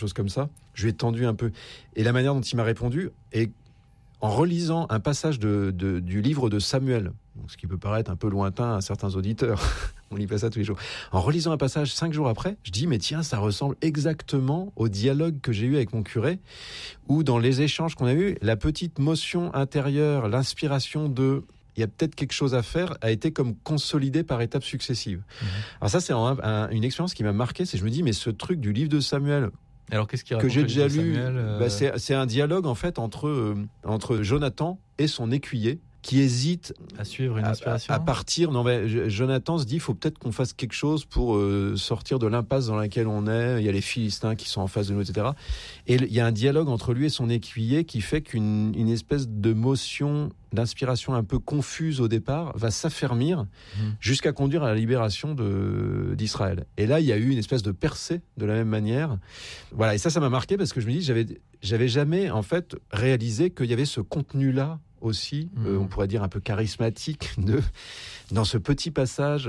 chose comme ça. Je lui ai tendu un peu. Et la manière dont il m'a répondu est en relisant un passage du livre de Samuel, donc ce qui peut paraître un peu lointain à certains auditeurs. On lit pas ça tous les jours. En relisant un passage 5 jours après, je dis mais tiens, ça ressemble exactement au dialogue que j'ai eu avec mon curé, où dans les échanges qu'on a eus, la petite motion intérieure, l'inspiration de il y a peut-être quelque chose à faire, a été comme consolidée par étapes successives. Alors ça, c'est une expérience qui m'a marqué, c'est je me dis mais ce truc du livre de Samuel. Alors qu'est-ce qu'il que j'ai déjà lu, c'est un dialogue en fait entre Jonathan et son écuyer qui hésite à suivre une inspiration. À partir. Non, mais Jonathan se dit, il faut peut-être qu'on fasse quelque chose pour sortir de l'impasse dans laquelle on est. Il y a les Philistins qui sont en face de nous, etc. Et il y a un dialogue entre lui et son écuyer qui fait qu'une espèce de motion d'inspiration un peu confuse au départ va s'affermir jusqu'à conduire à la libération d'Israël. Et là, il y a eu une espèce de percée de la même manière. Voilà. Et ça m'a marqué parce que je me dis, j'avais jamais en fait réalisé qu'il y avait ce contenu-là aussi, on pourrait dire un peu charismatique, dans ce petit passage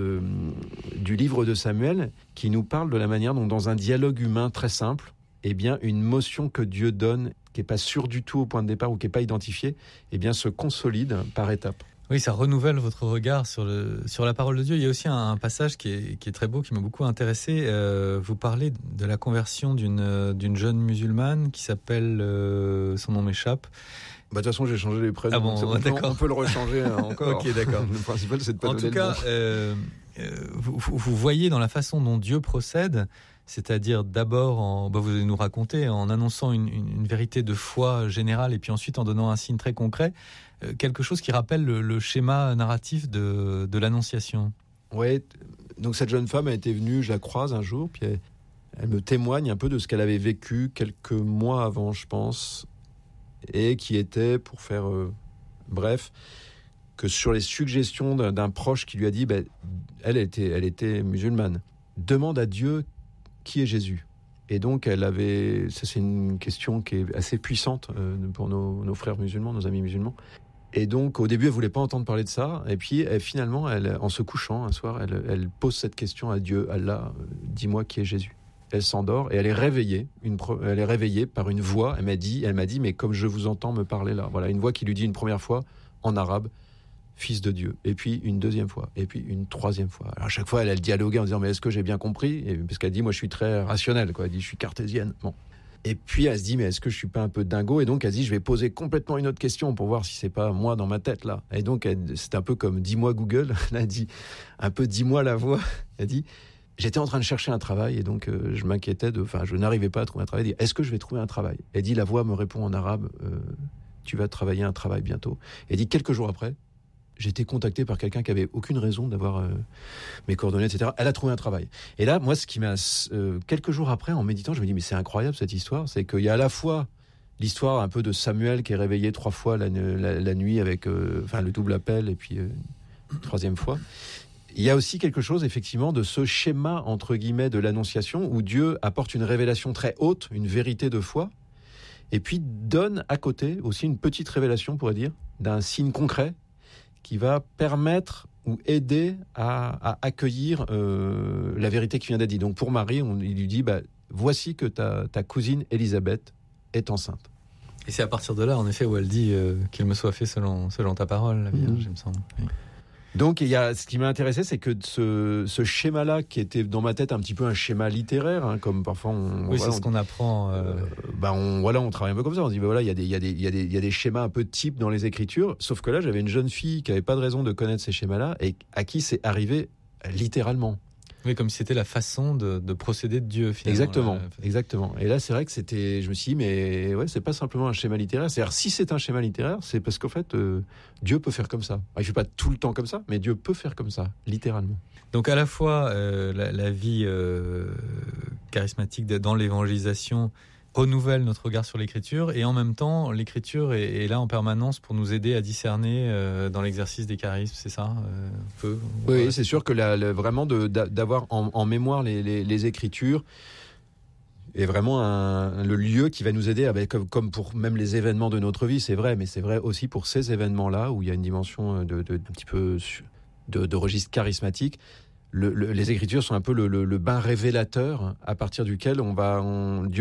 du livre de Samuel, qui nous parle de la manière dont, dans un dialogue humain très simple, eh bien, une motion que Dieu donne, qui n'est pas sûre du tout au point de départ ou qui n'est pas identifiée, eh bien, se consolide par étapes. Oui, ça renouvelle votre regard sur la parole de Dieu. Il y a aussi un passage qui est très beau, qui m'a beaucoup intéressé. Vous parlez de la conversion d'une jeune musulmane qui s'appelle, son nom m'échappe. De toute façon, j'ai changé les prénoms. Ah bon, on peut le rechanger encore. Ok, d'accord. Le principal, c'est de pas en donner tout cas, vous voyez dans la façon dont Dieu procède, c'est-à-dire d'abord, vous allez nous raconter, en annonçant une vérité de foi générale et puis ensuite en donnant un signe très concret, quelque chose qui rappelle le schéma narratif de l'Annonciation. Oui, donc cette jeune femme a été venue, je la croise un jour, puis elle me témoigne un peu de ce qu'elle avait vécu quelques mois avant, je pense, et qui était, pour faire bref, que sur les suggestions d'un proche qui lui a dit, elle était musulmane, demande à Dieu qui est Jésus. Et donc ça c'est une question qui est assez puissante pour nos frères musulmans, nos amis musulmans. Et donc au début elle voulait pas entendre parler de ça, et puis finalement en se couchant un soir, elle pose cette question à Dieu, Allah, dis-moi qui est Jésus. Elle s'endort et elle est réveillée par une voix. Elle m'a dit, mais comme je vous entends me parler là. Voilà, une voix qui lui dit une première fois en arabe, fils de Dieu. Et puis une deuxième fois. Et puis une troisième fois. Alors à chaque fois, elle dialoguait en disant, mais est-ce que j'ai bien compris? Parce qu'elle dit, moi je suis très rationnelle, quoi. Elle dit, je suis cartésienne. Bon. Et puis elle se dit, mais est-ce que je suis pas un peu dingo? Et donc elle se dit, je vais poser complètement une autre question pour voir si c'est pas moi dans ma tête là. Et donc c'est un peu comme, dis-moi Google. Elle a dit, un peu dis-moi la voix. Elle dit, j'étais en train de chercher un travail et donc je m'inquiétais je n'arrivais pas à trouver un travail. Est-ce que je vais trouver un travail? Elle dit, la voix me répond en arabe, tu vas travailler un travail bientôt. Elle dit, quelques jours après, j'ai été contacté par quelqu'un qui avait aucune raison d'avoir mes coordonnées, etc. Elle a trouvé un travail. Et là, moi, ce qui m'a, quelques jours après, en méditant, je me dis, mais c'est incroyable cette histoire. C'est qu'il y a à la fois l'histoire un peu de Samuel qui est réveillé 3 fois la nuit avec le double appel et puis troisième fois. Il y a aussi quelque chose, effectivement, de ce schéma, entre guillemets, de l'Annonciation, où Dieu apporte une révélation très haute, une vérité de foi, et puis donne à côté aussi une petite révélation, on pourrait dire, d'un signe concret qui va permettre ou aider à accueillir la vérité qui vient d'être dite. Donc pour Marie, il lui dit, voici que ta cousine Élisabeth est enceinte. Et c'est à partir de là, en effet, où elle dit qu'il me soit fait selon ta parole, la Vierge, il me semble. Oui. Donc ce qui m'a intéressé, c'est que ce schéma-là, qui était dans ma tête un petit peu un schéma littéraire, comme parfois c'est ce qu'on apprend. On travaille un peu comme ça. On dit il y a des schémas un peu types dans les Écritures. Sauf que là, j'avais une jeune fille qui avait pas de raison de connaître ces schémas-là et à qui c'est arrivé littéralement. Oui, comme si c'était la façon de procéder de Dieu, finalement. Exactement. Et là, c'est vrai que je me suis dit, mais ouais, c'est pas simplement un schéma littéraire. C'est-à-dire, si c'est un schéma littéraire, c'est parce qu'en fait, Dieu peut faire comme ça. Il fait pas tout le temps comme ça, mais Dieu peut faire comme ça, littéralement. Donc, à la fois, la vie charismatique dans l'évangélisation renouvelle notre regard sur l'écriture, et en même temps, l'écriture est là en permanence pour nous aider à discerner dans l'exercice des charismes, c'est ça Oui, c'est sûr que vraiment d'avoir en mémoire les écritures est vraiment le lieu qui va nous aider, comme pour même les événements de notre vie, c'est vrai, mais c'est vrai aussi pour ces événements-là où il y a une dimension un petit peu de registre charismatique. Les Écritures sont un peu le bain révélateur à partir duquel Dieu